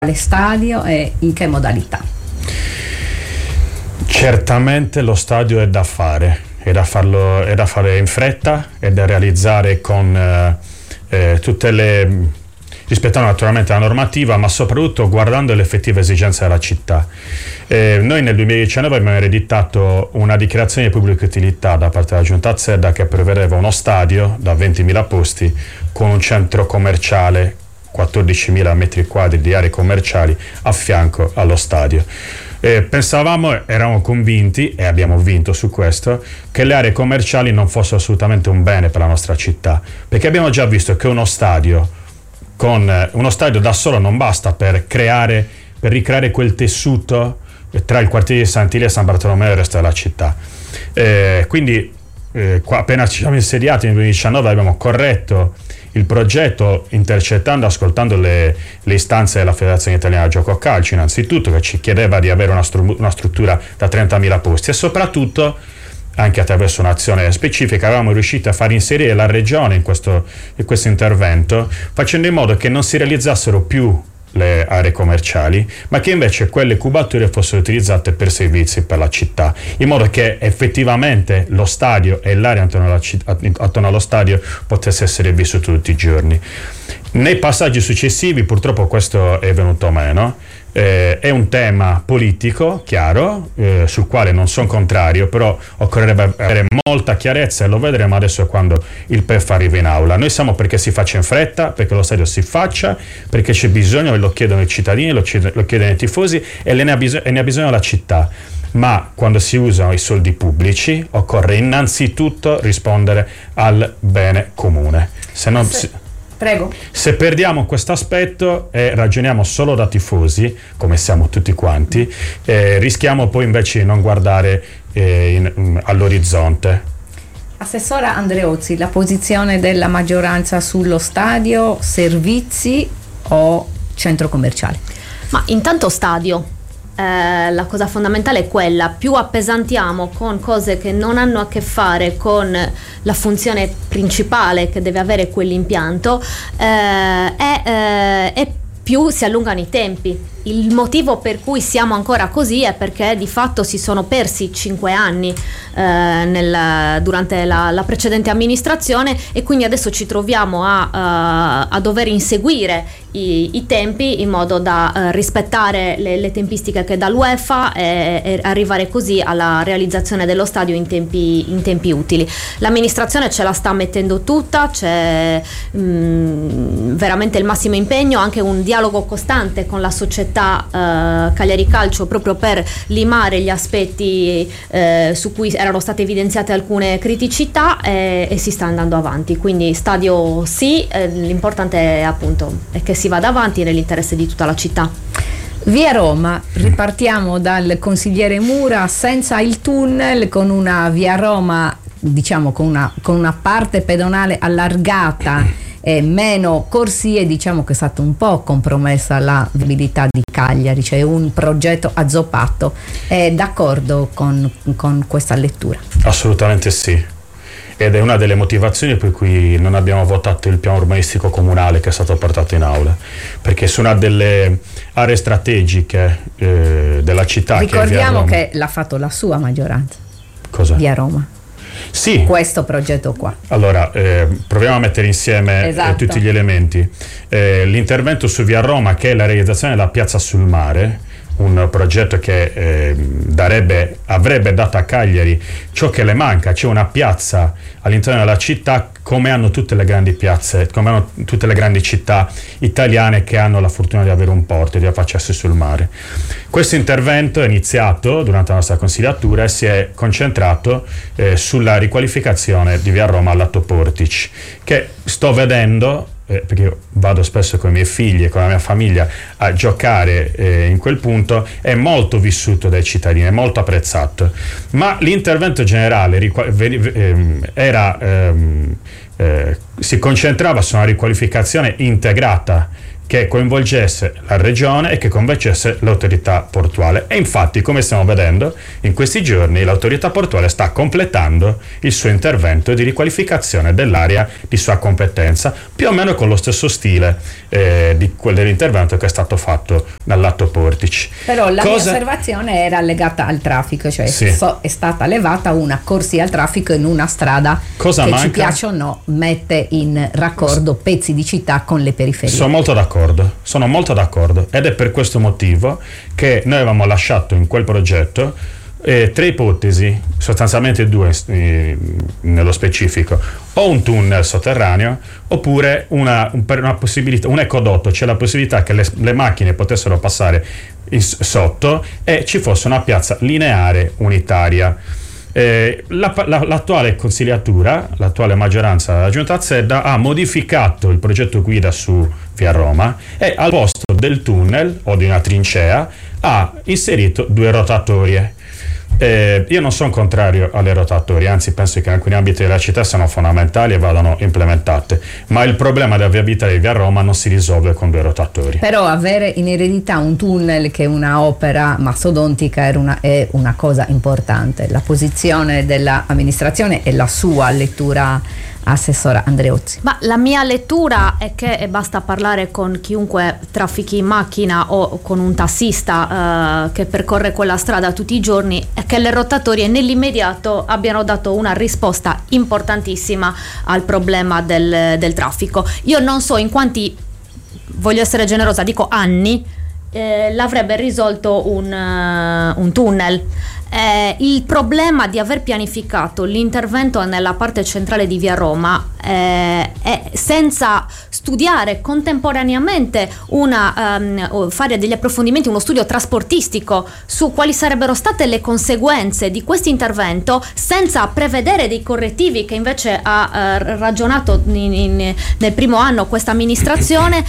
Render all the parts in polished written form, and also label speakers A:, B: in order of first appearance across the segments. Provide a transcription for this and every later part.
A: stadio e in che modalità?
B: Certamente lo stadio è da fare, è da fare in fretta, è da realizzare con tutte le, rispettando naturalmente la normativa, ma soprattutto guardando le effettive esigenze della città. Noi nel 2019 abbiamo ereditato una dichiarazione di pubblica utilità da parte della Giunta Azzerda che prevedeva uno stadio da 20.000 posti con un centro commerciale, 14.000 metri quadri di aree commerciali a fianco allo stadio. Pensavamo, eravamo convinti, e abbiamo vinto su questo, che le aree commerciali non fossero assolutamente un bene per la nostra città, perché abbiamo già visto che uno stadio da solo non basta per ricreare quel tessuto tra il quartiere di Sant'Ilia e San Bartolomeo e il resto della città. Quindi appena ci siamo insediati nel 2019 abbiamo corretto il progetto, intercettando e ascoltando le istanze della Federazione Italiana Gioco a Calcio, innanzitutto, che ci chiedeva di avere una struttura da 30.000 posti, e soprattutto anche attraverso un'azione specifica avevamo riuscito a far inserire la regione in questo intervento, facendo in modo che non si realizzassero più le aree commerciali, ma che invece quelle cubature fossero utilizzate per servizi per la città, in modo che effettivamente lo stadio e l'area attorno allo stadio potesse essere vissuto tutti i giorni. Nei passaggi successivi purtroppo questo è venuto meno. È un tema politico chiaro, sul quale non sono contrario, però occorrerebbe avere molta chiarezza, e lo vedremo adesso quando il PEF arriva in aula. Noi siamo perché si faccia in fretta, perché lo stadio si faccia, perché c'è bisogno, e lo chiedono i cittadini, lo chiedono i tifosi, e ne ha bisogno la città. Ma quando si usano i soldi pubblici occorre innanzitutto rispondere al bene comune.
A: Prego. Se
B: perdiamo questo aspetto e ragioniamo solo da tifosi, come siamo tutti quanti, rischiamo poi invece di non guardare all'orizzonte.
A: Assessora Andreozzi, la posizione della maggioranza sullo stadio, servizi o centro commerciale?
C: Ma intanto stadio. La cosa fondamentale è quella: più appesantiamo con cose che non hanno a che fare con la funzione principale che deve avere quell'impianto, e più si allungano i tempi. Il motivo per cui siamo ancora così è perché di fatto si sono persi 5 anni durante la precedente amministrazione, e quindi adesso ci troviamo a dover inseguire i tempi in modo da rispettare le tempistiche che dà l'UEFA e arrivare così alla realizzazione dello stadio in tempi utili. L'amministrazione ce la sta mettendo tutta, c'è veramente il massimo impegno, anche un dialogo costante con la società Cagliari Calcio, proprio per limare gli aspetti su cui erano state evidenziate alcune criticità, e si sta andando avanti. Quindi stadio sì, l'importante è appunto che si vada avanti nell'interesse di tutta la città.
A: Via Roma, ripartiamo dal consigliere Mura, senza il tunnel, con una via Roma, diciamo con una parte pedonale allargata e meno corsie. Diciamo che è stata un po' compromessa la viabilità di Cagliari, c'è un progetto azzoppato. È d'accordo con questa lettura?
B: Assolutamente sì, ed è una delle motivazioni per cui non abbiamo votato il piano urbanistico comunale che è stato portato in aula, perché su una delle aree strategiche della città,
A: ricordiamo che l'ha fatto la sua maggioranza.
B: Cosa?
A: Via Roma.
B: Sì.
A: Questo progetto qua.
B: Allora, proviamo a mettere insieme tutti gli elementi. L'intervento su Via Roma, che è la realizzazione della piazza sul mare, un progetto che avrebbe dato a Cagliari ciò che le manca, cioè una piazza all'interno della città, come hanno tutte le grandi piazze, come hanno tutte le grandi città italiane che hanno la fortuna di avere un porto e di affacciarsi sul mare. Questo intervento è iniziato durante la nostra consigliatura e si è concentrato sulla riqualificazione di Via Roma al lato Portici, che sto vedendo, perché io vado spesso con i miei figli e con la mia famiglia a giocare in quel punto, è molto vissuto dai cittadini, è molto apprezzato. Ma l'intervento generale si concentrava su una riqualificazione integrata che coinvolgesse la regione e che coinvolgesse l'autorità portuale. E infatti, come stiamo vedendo, in questi giorni l'autorità portuale sta completando il suo intervento di riqualificazione dell'area di sua competenza, più o meno con lo stesso stile di quell'intervento che è stato fatto dall'Atto Portici.
A: Però la mia osservazione era legata al traffico, cioè è stata levata una corsia al traffico in una strada che manca? Ci piace o no mette in raccordo pezzi di città con le periferie.
B: Sono molto d'accordo ed è per questo motivo che noi avevamo lasciato in quel progetto 3 ipotesi, sostanzialmente 2 nello specifico: o un tunnel sotterraneo oppure una possibilità, un ecodotto, cioè la possibilità che le macchine potessero passare sotto e ci fosse una piazza lineare unitaria. L'attuale consigliatura, l'attuale maggioranza della Giunta Azzedda ha modificato il progetto guida su via Roma e al posto del tunnel o di una trincea ha inserito 2 rotatorie. Io non sono contrario alle rotatorie, anzi penso che in alcuni ambiti della città siano fondamentali e vadano implementate, ma il problema della viabilità di via Roma non si risolve con 2 rotatori.
A: Però avere in eredità un tunnel che è una opera mastodontica è una cosa importante. La posizione dell'amministrazione e la sua lettura, Assessora Andreozzi.
C: Ma la mia lettura è che, e basta parlare con chiunque traffichi in macchina o con un tassista che percorre quella strada tutti i giorni, è che le rotatorie nell'immediato abbiano dato una risposta importantissima al problema del traffico. Io non so in quanti, voglio essere generosa, dico anni, l'avrebbe risolto un tunnel. Il problema di aver pianificato l'intervento nella parte centrale di via Roma senza studiare contemporaneamente fare degli approfondimenti, uno studio trasportistico su quali sarebbero state le conseguenze di questo intervento, senza prevedere dei correttivi che invece ha ragionato nel primo anno questa amministrazione,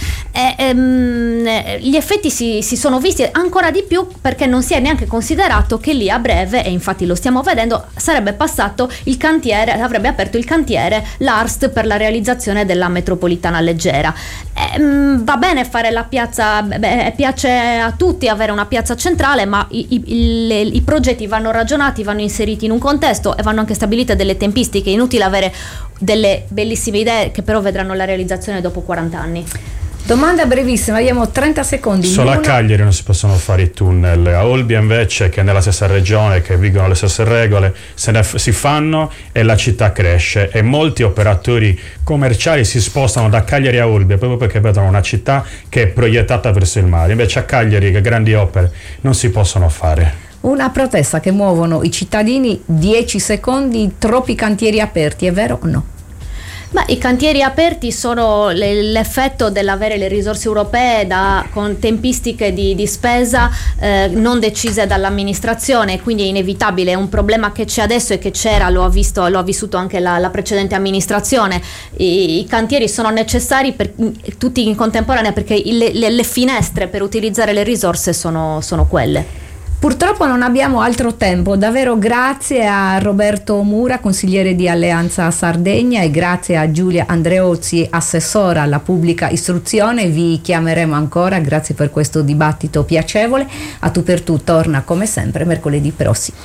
C: gli effetti si sono visti ancora di più, perché non si è neanche considerato che lì a breve, e infatti lo stiamo vedendo, sarebbe passato il cantiere, avrebbe aperto il cantiere l'ARST per la realizzazione della metropolitana leggera. Va bene fare la piazza, piace a tutti avere una piazza centrale, ma i progetti vanno ragionati, vanno inseriti in un contesto e vanno anche stabilite delle tempistiche. È inutile avere delle bellissime idee che però vedranno la realizzazione dopo 40 anni.
A: Domanda brevissima, abbiamo 30 secondi.
B: Solo a Cagliari non si possono fare i tunnel, a Olbia invece, che è nella stessa regione, che vigono le stesse regole, si fanno e la città cresce, e molti operatori commerciali si spostano da Cagliari a Olbia proprio perché vedono una città che è proiettata verso il mare. Invece a Cagliari, che grandi opere non si possono fare.
A: Una protesta che muovono i cittadini, 10 secondi, troppi cantieri aperti, è vero o no?
C: Beh, i cantieri aperti sono l'effetto dell'avere le risorse europee con tempistiche di spesa non decise dall'amministrazione, quindi è inevitabile. È un problema che c'è adesso e che c'era, lo ha vissuto anche la precedente amministrazione. I cantieri sono necessari tutti in contemporanea, perché le finestre per utilizzare le risorse sono quelle.
A: Purtroppo non abbiamo altro tempo. Davvero grazie a Roberto Mura, consigliere di Alleanza Sardegna, e grazie a Giulia Andreozzi, assessora alla pubblica istruzione. Vi chiameremo ancora. Grazie per questo dibattito piacevole. A Tu per Tu torna come sempre mercoledì prossimo.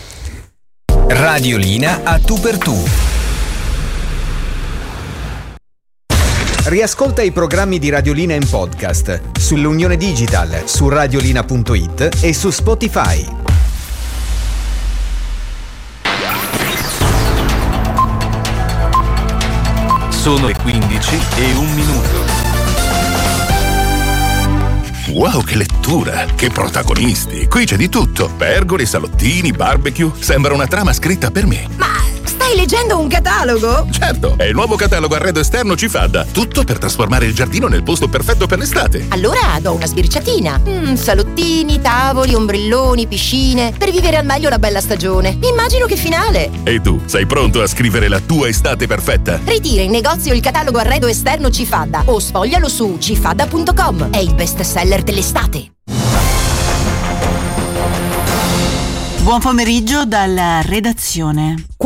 D: Radiolina a Tu per Tu. Riascolta i programmi di Radiolina in podcast sull'Unione Digital, su radiolina.it e su Spotify.
E: Sono le 15:01.
F: Wow, che lettura! Che protagonisti! Qui c'è di tutto. Pergole, salottini, barbecue. Sembra una trama scritta per me.
G: Ma stai leggendo un catalogo?
F: Certo, è il nuovo catalogo arredo esterno Cifadda. Tutto per trasformare il giardino nel posto perfetto per l'estate.
G: Allora do una sbirciatina. Salottini, tavoli, ombrelloni, piscine. Per vivere al meglio la bella stagione. Immagino che finale.
F: E tu, sei pronto a scrivere la tua estate perfetta?
G: Ritira in negozio il catalogo arredo esterno Cifadda o sfoglialo su cifadda.com. È il best seller dell'estate.
H: Buon pomeriggio dalla redazione.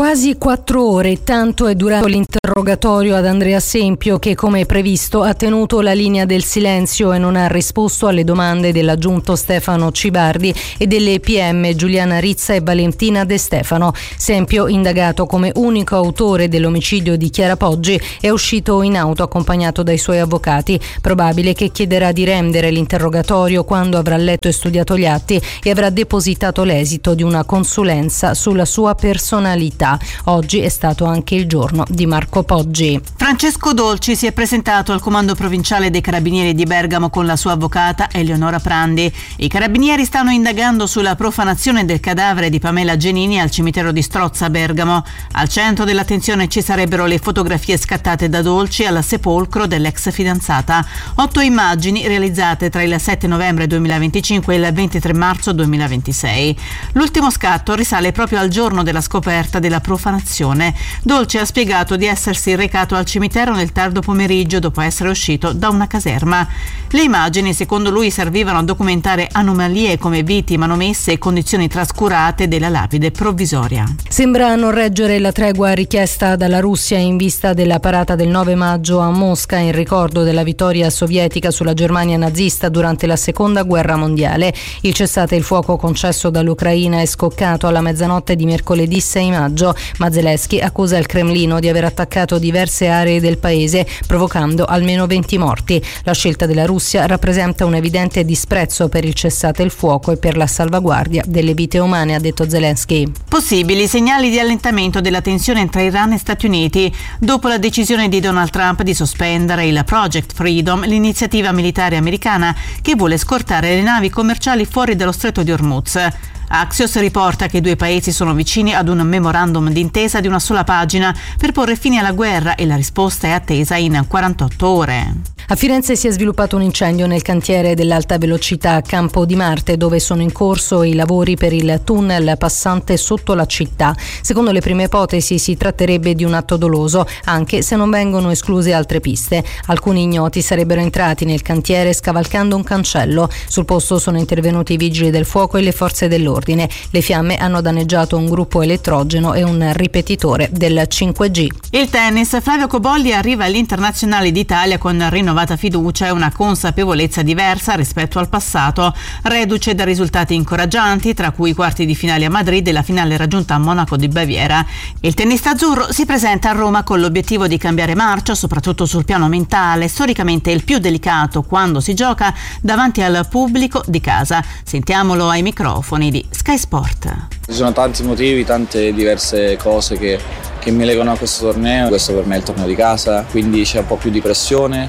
H: Quasi 4 ore, tanto è durato l'interrogatorio ad Andrea Sempio, che come previsto ha tenuto la linea del silenzio e non ha risposto alle domande dell'aggiunto Stefano Cibardi e delle PM Giuliana Rizza e Valentina De Stefano. Sempio, indagato come unico autore dell'omicidio di Chiara Poggi, è uscito in auto accompagnato dai suoi avvocati. Probabile che chiederà di rendere l'interrogatorio quando avrà letto e studiato gli atti e avrà depositato l'esito di una consulenza sulla sua personalità. Oggi è stato anche il giorno di Marco Poggi.
I: Francesco Dolci si è presentato al comando provinciale dei Carabinieri di Bergamo con la sua avvocata Eleonora Prandi. I Carabinieri stanno indagando sulla profanazione del cadavere di Pamela Genini al cimitero di Strozza a Bergamo. Al centro dell'attenzione ci sarebbero le fotografie scattate da Dolci al sepolcro dell'ex fidanzata. 8 immagini realizzate tra il 7 novembre 2025 e il 23 marzo 2026. L'ultimo scatto risale proprio al giorno della scoperta della profanazione. Dolci ha spiegato di essersi recato al cimitero nel tardo pomeriggio dopo essere uscito da una caserma. Le immagini, secondo lui, servivano a documentare anomalie come viti manomesse e condizioni trascurate della lapide provvisoria.
H: Sembra non reggere la tregua richiesta dalla Russia in vista della parata del 9 maggio a Mosca in ricordo della vittoria sovietica sulla Germania nazista durante la Seconda Guerra Mondiale. Il cessate il fuoco concesso dall'Ucraina è scoccato alla mezzanotte di mercoledì 6 maggio, ma Zelensky accusa il Cremlino di aver attaccato diverse aree del paese, provocando almeno 20 morti. La scelta della Russia rappresenta un evidente disprezzo per il cessate il fuoco e per la salvaguardia delle vite umane, ha detto Zelensky.
I: Possibili segnali di allentamento della tensione tra Iran e Stati Uniti dopo la decisione di Donald Trump di sospendere il Project Freedom, l'iniziativa militare americana che vuole scortare le navi commerciali fuori dallo stretto di Hormuz. Axios riporta che i due paesi sono vicini ad un memorandum d'intesa di una sola pagina per porre fine alla guerra e la risposta è attesa in 48 ore.
H: A Firenze si è sviluppato un incendio nel cantiere dell'alta velocità a Campo di Marte, dove sono in corso i lavori per il tunnel passante sotto la città. Secondo le prime ipotesi si tratterebbe di un atto doloso, anche se non vengono escluse altre piste. Alcuni ignoti sarebbero entrati nel cantiere scavalcando un cancello. Sul posto sono intervenuti i vigili del fuoco e le forze dell'ordine. Le fiamme hanno danneggiato un gruppo elettrogeno e un ripetitore del 5G.
I: Il tennis, Flavio Cobolli arriva agli internazionali d'Italia con rinnovata fiducia e una consapevolezza diversa rispetto al passato, reduce da risultati incoraggianti, tra cui i quarti di finale a Madrid e la finale raggiunta a Monaco di Baviera. Il tennista azzurro si presenta a Roma con l'obiettivo di cambiare marcia, soprattutto sul piano mentale, storicamente il più delicato quando si gioca davanti al pubblico di casa. Sentiamolo ai microfoni di Sky Sport.
J: Ci sono tanti motivi, tante diverse cose che mi legano a questo torneo. Questo per me è il torneo di casa, quindi c'è un po' più di pressione.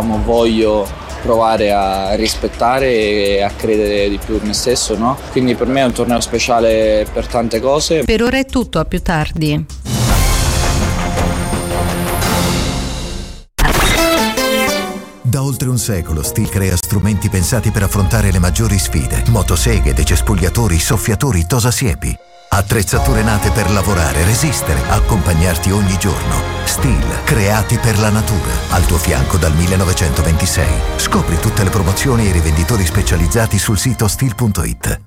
J: Voglio provare a rispettare e a credere di più in me stesso, no? Quindi per me è un torneo speciale per tante cose.
H: Per ora è tutto, a più tardi.
K: Da oltre un secolo Stihl crea strumenti pensati per affrontare le maggiori sfide. Motoseghe, decespugliatori, soffiatori, tosasiepi. Attrezzature nate per lavorare, resistere, accompagnarti ogni giorno. Stihl, creati per la natura. Al tuo fianco dal 1926. Scopri tutte le promozioni e i rivenditori specializzati sul sito stihl.it.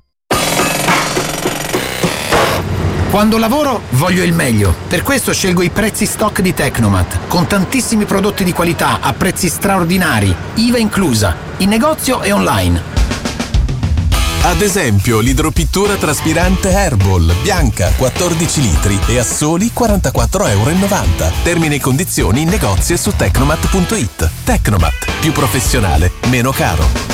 L: Quando lavoro voglio il meglio, per questo scelgo i prezzi stock di Tecnomat, con tantissimi prodotti di qualità a prezzi straordinari, IVA inclusa, in negozio e online.
M: Ad esempio l'idropittura traspirante Herbal, bianca, 14 litri e a soli €44,90. Termini e condizioni in negozio e su Tecnomat.it. Tecnomat, più professionale, meno caro.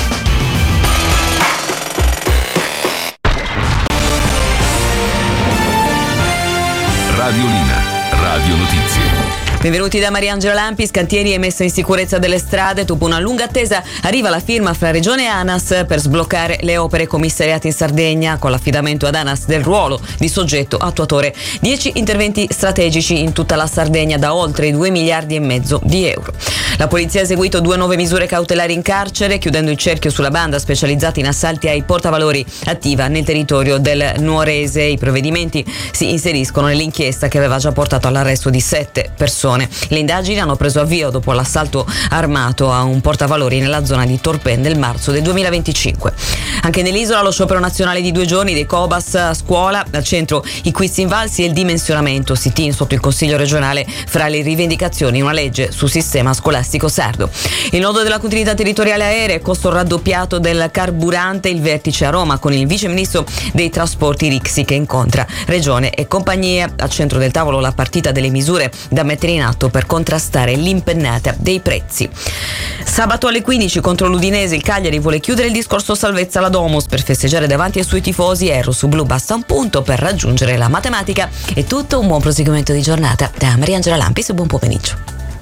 E: Radiolina, Radio Notizie.
N: Benvenuti da Mariangela Lampi. Cantieri e messa in sicurezza delle strade. Dopo una lunga attesa arriva la firma fra Regione e ANAS per sbloccare le opere commissariate in Sardegna, con l'affidamento ad ANAS del ruolo di soggetto attuatore. 10 interventi strategici in tutta la Sardegna da oltre i 2,5 miliardi di euro. La polizia ha eseguito 2 nuove misure cautelari in carcere, chiudendo il cerchio sulla banda specializzata in assalti ai portavalori attiva nel territorio del Nuorese. I provvedimenti si inseriscono nell'inchiesta che aveva già portato all'arresto di 7 persone. zone. Le indagini hanno preso avvio dopo l'assalto armato a un portavalori nella zona di Torpen nel marzo del 2025. Anche nell'isola lo sciopero nazionale di 2 giorni dei Cobas a scuola, al centro i quiz invalsi e il dimensionamento, sit-in sotto il Consiglio regionale fra le rivendicazioni una legge sul sistema scolastico sardo. Il nodo della continuità territoriale aerea, costo raddoppiato del carburante, il vertice a Roma con il vice ministro dei trasporti Rixi che incontra regione e compagnie. Al centro del tavolo la partita delle misure da mettere in atto per contrastare l'impennata dei prezzi. Sabato alle 15 contro l'Udinese il Cagliari vuole chiudere il discorso salvezza alla Domus per festeggiare davanti ai suoi tifosi e Rossoblu basta un punto per raggiungere la matematica. È tutto, un buon proseguimento di giornata da Mariangela Lampis e buon pomeriggio.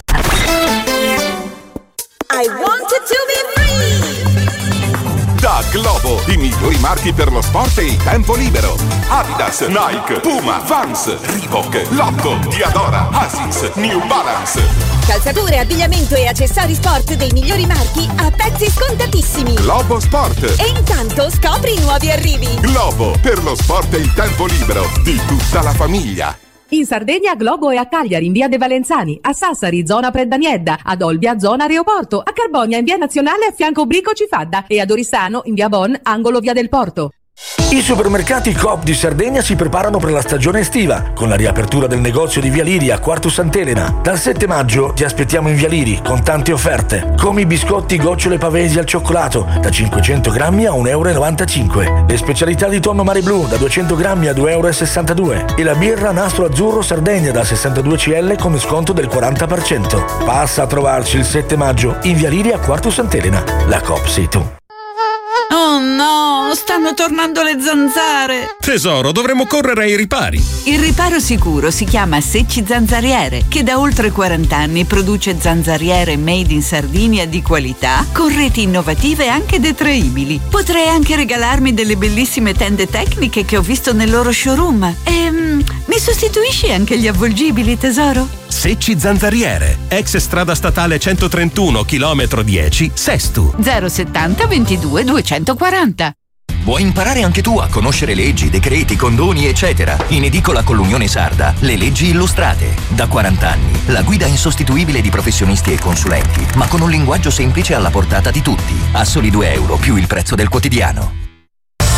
O: I wanted to be free.
F: Da Globo, i migliori marchi per lo sport e il tempo libero. Adidas, Nike, Puma, Vans, Reebok, Lotto, Diadora, Asics, New Balance.
O: Calzature, abbigliamento e accessori sport dei migliori marchi a prezzi scontatissimi.
F: Globo Sport.
O: E intanto scopri i nuovi arrivi.
F: Globo, per lo sport e il tempo libero di tutta la famiglia.
P: In Sardegna Globo è a Cagliari in via De Valenzani, a Sassari zona Preddaniedda, ad Olbia zona Aeroporto, a Carbonia in via Nazionale a fianco Brico Cifadda e ad Oristano in via Bon angolo via del Porto.
Q: I supermercati Coop di Sardegna si preparano per la stagione estiva con la riapertura del negozio di Via Liri a Quartu Sant'Elena. Dal 7 maggio ti aspettiamo in Via Liri con tante offerte, come i biscotti gocciole pavesi al cioccolato da 500 grammi a 1,95 €, le specialità di tonno mare blu da 200 grammi a 2,62 € e la birra Nastro Azzurro Sardegna da 62 CL con sconto del 40%. Passa a trovarci il 7 maggio in Via Liri a Quartu Sant'Elena. La Coop sei tu.
R: Oh no, stanno tornando le zanzare.
S: Tesoro, dovremmo correre ai ripari.
R: Il riparo sicuro si chiama Secci Zanzariere, che da oltre 40 anni produce zanzariere made in Sardinia di qualità, con reti innovative e anche detraibili. Potrei anche regalarmi delle bellissime tende tecniche che ho visto nel loro showroom. Mi sostituisci anche gli avvolgibili, tesoro?
S: Secci Zanzariere, ex strada statale 131, chilometro 10, Sestu.
R: 070 22 240.
T: Vuoi imparare anche tu a conoscere leggi, decreti, condoni, eccetera? In edicola con l'Unione Sarda, le leggi illustrate. Da 40 anni, la guida insostituibile di professionisti e consulenti, ma con un linguaggio semplice alla portata di tutti. A soli €2 più il prezzo del quotidiano.